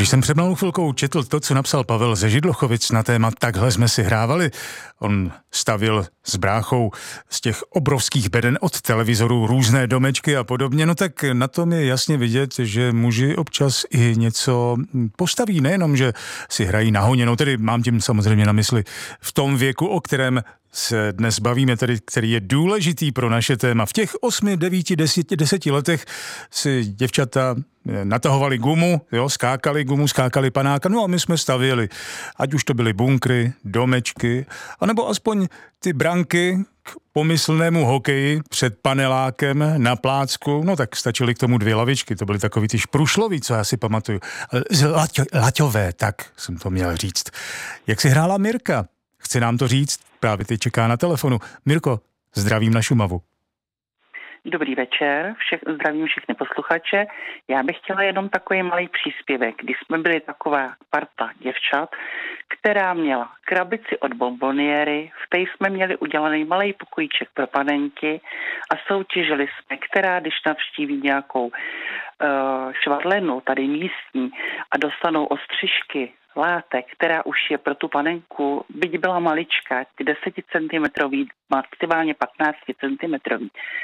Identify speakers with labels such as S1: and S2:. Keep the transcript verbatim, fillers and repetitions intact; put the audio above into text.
S1: Když jsem před malou chvilkou četl to, co napsal Pavel ze Židlochovic na téma Takhle jsme si hrávali, on stavil s bráchou z těch obrovských beden od televizorů různé domečky a podobně, no tak na tom je jasně vidět, že muži občas i něco postaví, nejenom, že si hrají na honě, no tedy mám tím samozřejmě na mysli v tom věku, o kterém se dnes bavíme, tedy, který je důležitý pro naše téma. V těch osmi, devíti, deseti, deseti letech si děvčata natahovali gumu, jo, skákali gumu, skákali panáka, no a my jsme stavěli, ať už to byly bunkry, domečky, anebo aspoň ty branky k pomyslnému hokeji před panelákem na plácku, no tak stačily k tomu dvě lavičky, to byly takový ty šprušlový, co já si pamatuju. Laťo, laťové, tak jsem to měl říct. Jak si hrála Mirka? Chce nám to říct, právě teď čeká na telefonu. Mirko, zdravím na Šumavu.
S2: Dobrý večer, všech, zdravím všechny posluchače. Já bych chtěla jenom takový malý příspěvek, když jsme byli taková parta děvčat, která měla krabici od bomboniéry, v té jsme měli udělaný malý pokojíček pro panenky a soutěžili jsme, která když navštíví nějakou uh, švadlenu, tady místní, a dostanou ostřižky, látek, která už je pro tu panenku, byť byla malička, ty deset centimetrů, maximálně patnáct centimetrů,